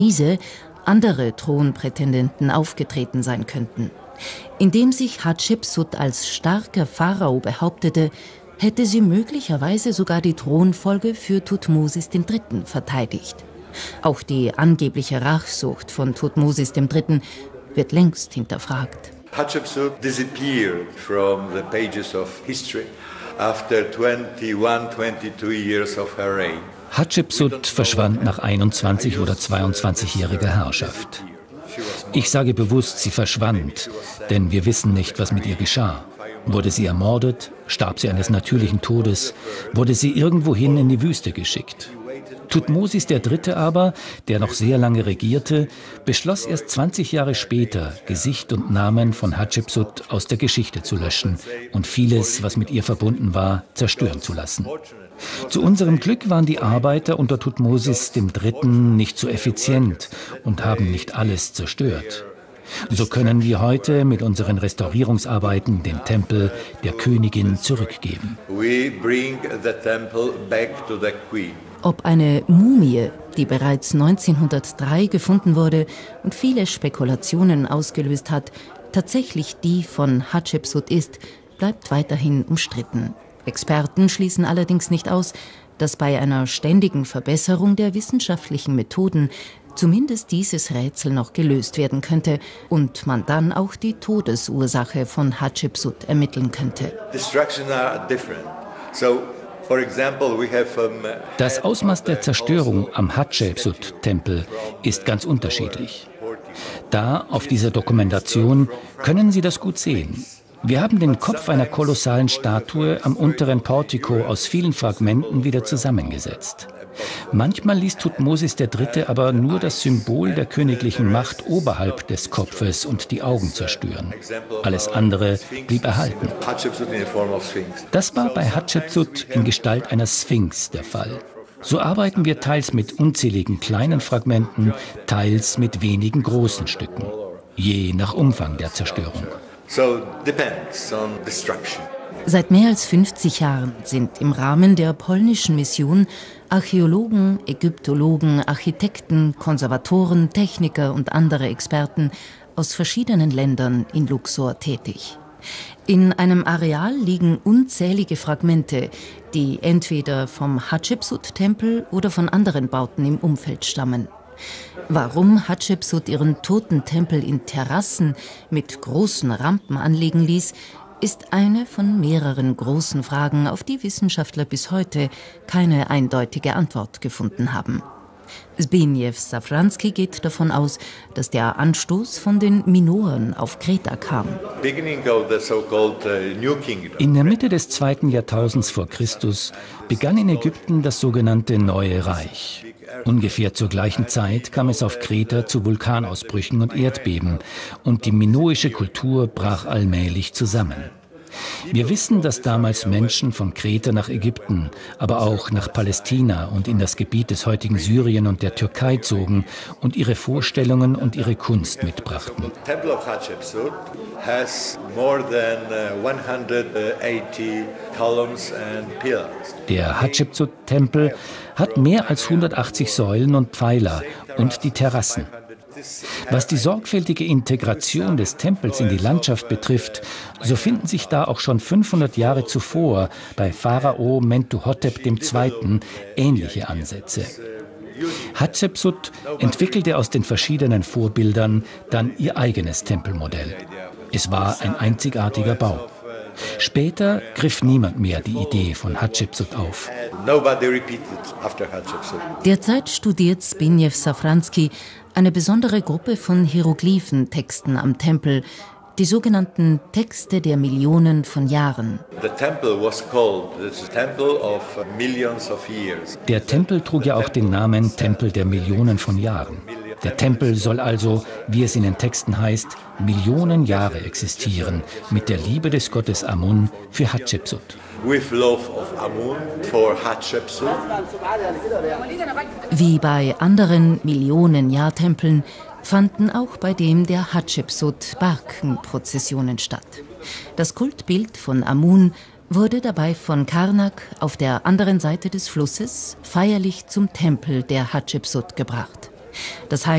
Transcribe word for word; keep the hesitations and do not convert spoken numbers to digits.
diese andere Thronprätendenten aufgetreten sein könnten. Indem sich Hatschepsut als starker Pharao behauptete, hätte sie möglicherweise sogar die Thronfolge für Thutmosis der Dritte verteidigt. Auch die angebliche Rachsucht von Thutmosis der Dritte wird längst hinterfragt. Hatshepsut disappeared from the pages of history after twenty-one, twenty-two years of her reign. Hatschepsut verschwand nach einundzwanzig oder zweiundzwanzigjähriger Herrschaft. Ich sage bewusst, sie verschwand, denn wir wissen nicht, was mit ihr geschah. Wurde sie ermordet? Starb sie eines natürlichen Todes? Wurde sie irgendwohin in die Wüste geschickt? Thutmosis der Dritte aber, der noch sehr lange regierte, beschloss erst zwanzig Jahre später, Gesicht und Namen von Hatschepsut aus der Geschichte zu löschen und vieles, was mit ihr verbunden war, zerstören zu lassen. Zu unserem Glück waren die Arbeiter unter Thutmosis dem Dritten nicht so effizient und haben nicht alles zerstört. So können wir heute mit unseren Restaurierungsarbeiten den Tempel der Königin zurückgeben. Ob eine Mumie, die bereits neunzehnhundertdrei gefunden wurde und viele Spekulationen ausgelöst hat, tatsächlich die von Hatschepsut ist, bleibt weiterhin umstritten. Experten schließen allerdings nicht aus, dass bei einer ständigen Verbesserung der wissenschaftlichen Methoden zumindest dieses Rätsel noch gelöst werden könnte und man dann auch die Todesursache von Hatschepsut ermitteln könnte. Das Ausmaß der Zerstörung am Hatschepsut-Tempel ist ganz unterschiedlich. Da, auf dieser Dokumentation, können Sie das gut sehen. Wir haben den Kopf einer kolossalen Statue am unteren Portiko aus vielen Fragmenten wieder zusammengesetzt. Manchmal ließ Thutmosis der Dritte aber nur das Symbol der königlichen Macht oberhalb des Kopfes und die Augen zerstören. Alles andere blieb erhalten. Das war bei Hatschepsut in Gestalt einer Sphinx der Fall. So arbeiten wir teils mit unzähligen kleinen Fragmenten, teils mit wenigen großen Stücken, je nach Umfang der Zerstörung. Seit mehr als fünfzig Jahren sind im Rahmen der polnischen Mission Archäologen, Ägyptologen, Architekten, Konservatoren, Techniker und andere Experten aus verschiedenen Ländern in Luxor tätig. In einem Areal liegen unzählige Fragmente, die entweder vom Hatschepsut-Tempel oder von anderen Bauten im Umfeld stammen. Warum Hatschepsut ihren Totentempel in Terrassen mit großen Rampen anlegen ließ, ist eine von mehreren großen Fragen, auf die Wissenschaftler bis heute keine eindeutige Antwort gefunden haben. Zbigniew Safranski geht davon aus, dass der Anstoß von den Minoen auf Kreta kam. In der Mitte des zweiten Jahrtausends vor Christus begann in Ägypten das sogenannte Neue Reich. Ungefähr zur gleichen Zeit kam es auf Kreta zu Vulkanausbrüchen und Erdbeben und die minoische Kultur brach allmählich zusammen. Wir wissen, dass damals Menschen von Kreta nach Ägypten, aber auch nach Palästina und in das Gebiet des heutigen Syrien und der Türkei zogen und ihre Vorstellungen und ihre Kunst mitbrachten. Der Hatschepsut-Tempel hat mehr als hundertachtzig Säulen und Pfeiler und die Terrassen. Was die sorgfältige Integration des Tempels in die Landschaft betrifft, so finden sich da auch schon fünfhundert Jahre zuvor bei Pharao Mentuhotep der Zweite ähnliche Ansätze. Hatschepsut entwickelte aus den verschiedenen Vorbildern dann ihr eigenes Tempelmodell. Es war ein einzigartiger Bau. Später griff niemand mehr die Idee von Hatschepsut auf. Derzeit studiert Zbigniew Safranski eine besondere Gruppe von Hieroglyphentexten am Tempel, die sogenannten Texte der Millionen von Jahren. Der Tempel trug ja auch den Namen Tempel der Millionen von Jahren. Der Tempel soll also, wie es in den Texten heißt, Millionen Jahre existieren, mit der Liebe des Gottes Amun für Hatschepsut. Wie bei anderen Millionen-Jahr-Tempeln fanden auch bei dem der Hatschepsut Barkenprozessionen statt. Das Kultbild von Amun wurde dabei von Karnak auf der anderen Seite des Flusses feierlich zum Tempel der Hatschepsut gebracht. Das heißt,